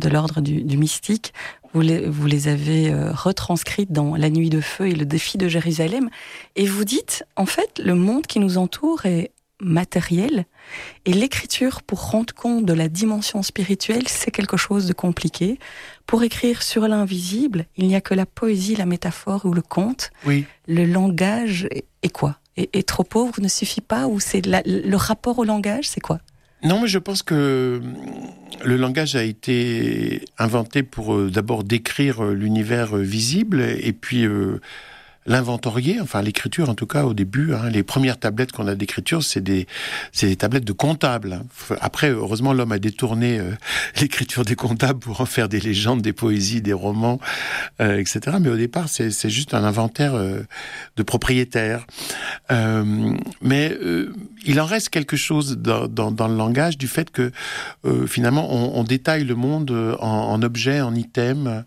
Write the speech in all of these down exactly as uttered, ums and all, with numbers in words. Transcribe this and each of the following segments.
de l'ordre du, du mystique. Vous les, vous les avez euh, retranscrites dans La Nuit de Feu et Le Défi de Jérusalem. Et vous dites, en fait, le monde qui nous entoure est matériel. Et l'écriture, pour rendre compte de la dimension spirituelle, c'est quelque chose de compliqué. Pour écrire sur l'invisible, il n'y a que la poésie, la métaphore ou le conte. Oui. Le langage est, est quoi ? est, est trop pauvre, ne suffit pas ? Ou c'est la, le rapport au langage, c'est quoi ? Non, mais je pense que le langage a été inventé pour euh, d'abord décrire euh, l'univers euh, visible et puis euh, l'inventorier, enfin l'écriture en tout cas au début. Hein, les premières tablettes qu'on a d'écriture, c'est des, c'est des tablettes de comptables. Hein. Après, heureusement, l'homme a détourné euh, l'écriture des comptables pour en faire des légendes, des poésies, des romans, euh, et cetera. Mais au départ, c'est, c'est juste un inventaire euh, de propriétaires. Euh, mais euh, il en reste quelque chose dans, dans, dans le langage du fait que euh, finalement, on, on détaille le monde en, en objets, en items,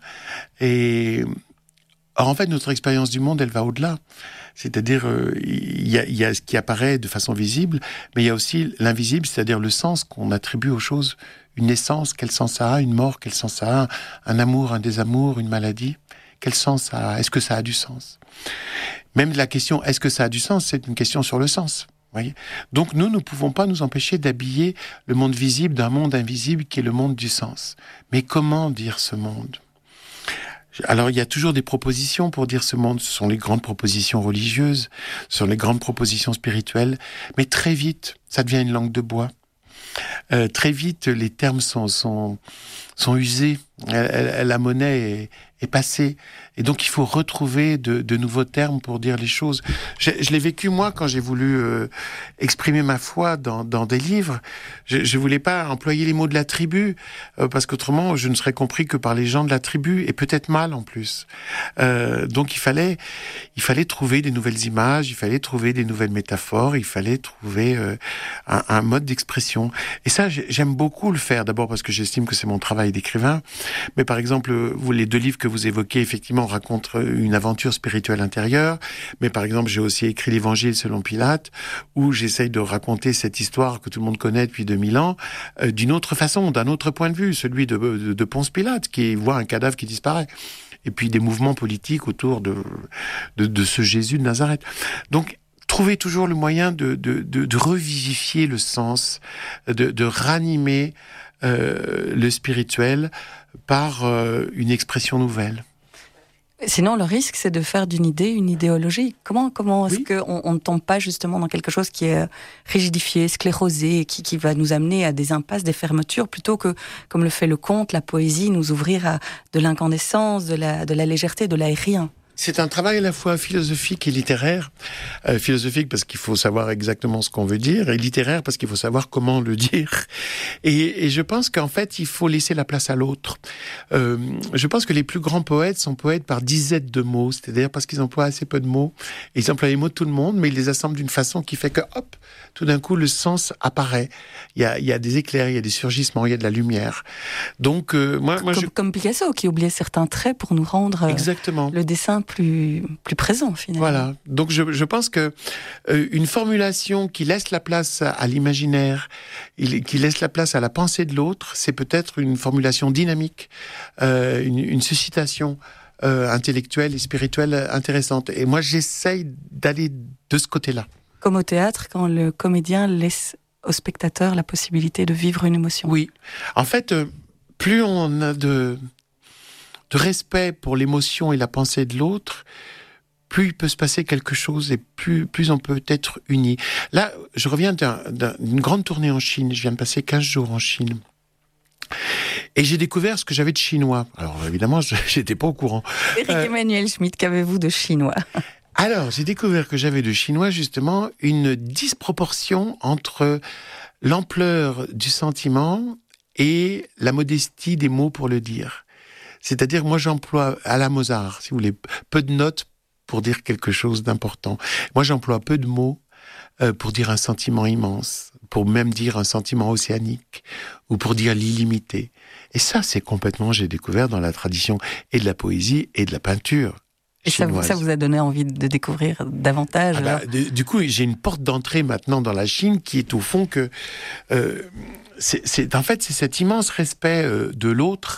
et or, en fait, notre expérience du monde, elle va au-delà. C'est-à-dire, euh, il y a, il y a ce qui apparaît de façon visible, mais il y a aussi l'invisible, c'est-à-dire le sens qu'on attribue aux choses. Une naissance, quel sens ça a ? Une mort, quel sens ça a ? Un amour, un désamour, une maladie, quel sens ça a ? Est-ce que ça a du sens ? Même la question « est-ce que ça a du sens ?» c'est une question sur le sens. Voyez ? Donc nous, nous ne pouvons pas nous empêcher d'habiller le monde visible d'un monde invisible qui est le monde du sens. Mais comment dire ce monde ? Alors, il y a toujours des propositions pour dire ce monde. Ce sont les grandes propositions religieuses, ce sont les grandes propositions spirituelles. Mais très vite, ça devient une langue de bois. Euh, très vite, les termes sont, sont, sont usés. La monnaie est, est passée. Et donc, il faut retrouver de, de nouveaux termes pour dire les choses. Je, je l'ai vécu, moi, quand j'ai voulu euh, exprimer ma foi dans, dans des livres. Je ne voulais pas employer les mots de la tribu, euh, parce qu'autrement, je ne serais compris que par les gens de la tribu, et peut-être mal, en plus. Euh, donc, il fallait, il fallait trouver des nouvelles images, il fallait trouver des nouvelles métaphores, il fallait trouver euh, un, un mode d'expression. Et ça, j'aime beaucoup le faire, d'abord parce que j'estime que c'est mon travail d'écrivain. Mais par exemple, vous, les deux livres que vous évoquez, effectivement, racontent une aventure spirituelle intérieure. Mais par exemple, j'ai aussi écrit l'Évangile selon Pilate, où j'essaye de raconter cette histoire que tout le monde connaît depuis deux mille ans, euh, d'une autre façon, d'un autre point de vue, celui de, de, de Ponce Pilate, qui voit un cadavre qui disparaît. Et puis des mouvements politiques autour de, de, de ce Jésus de Nazareth. Donc, trouver toujours le moyen de, de, de, de revivifier le sens, de, de ranimer euh, le spirituel par euh, une expression nouvelle. Sinon, le risque, c'est de faire d'une idée une idéologie. Comment, comment est-ce oui. qu'on on ne tombe pas justement dans quelque chose qui est rigidifié, sclérosé, qui, qui va nous amener à des impasses, des fermetures, plutôt que, comme le fait le conte, la poésie, nous ouvrir à de l'incandescence, de la, de la légèreté, de l'aérien? C'est un travail à la fois philosophique et littéraire. Euh, philosophique parce qu'il faut savoir exactement ce qu'on veut dire, et littéraire parce qu'il faut savoir comment le dire. Et, et je pense qu'en fait, il faut laisser la place à l'autre. Euh, je pense que les plus grands poètes sont poètes par dizaines de mots, c'est-à-dire parce qu'ils emploient assez peu de mots. Et ils emploient les mots de tout le monde, mais ils les assemblent d'une façon qui fait que, hop, tout d'un coup, le sens apparaît. Il y a, il y a des éclairs, il y a des surgissements, il y a de la lumière. Donc, euh, moi, moi, comme, je... comme Picasso, qui oubliait certains traits pour nous rendre euh, Exactement. le dessin plus, plus présent, finalement. Voilà. Donc, je, je pense que euh, une formulation qui laisse la place à, à l'imaginaire, qui laisse la place à la pensée de l'autre, c'est peut-être une formulation dynamique, euh, une, une suscitation euh, intellectuelle et spirituelle intéressante. Et moi, j'essaye d'aller de ce côté-là. Comme au théâtre, quand le comédien laisse au spectateur la possibilité de vivre une émotion. Oui. En fait, euh, plus on a de, de respect pour l'émotion et la pensée de l'autre, plus il peut se passer quelque chose et plus, plus on peut être unis. Là, je reviens d'un, d'un, d'une grande tournée en Chine. Je viens de passer quinze jours en Chine. Et j'ai découvert ce que j'avais de chinois. Alors, évidemment, je n'étais pas au courant. Éric euh, Emmanuel Schmitt, qu'avez-vous de chinois ? Alors, j'ai découvert que j'avais de chinois, justement, une disproportion entre l'ampleur du sentiment et la modestie des mots pour le dire. C'est-à-dire, moi, j'emploie, à la Mozart, si vous voulez, peu de notes pour dire quelque chose d'important. Moi, j'emploie peu de mots euh, pour dire un sentiment immense, pour même dire un sentiment océanique, ou pour dire l'illimité. Et ça, c'est complètement, j'ai découvert dans la tradition et de la poésie et de la peinture. Et ça vous, ça vous a donné envie de découvrir davantage ah bah, de, Du coup, j'ai une porte d'entrée maintenant dans la Chine qui est au fond que... Euh, c'est, c'est, en fait, c'est cet immense respect euh, de l'autre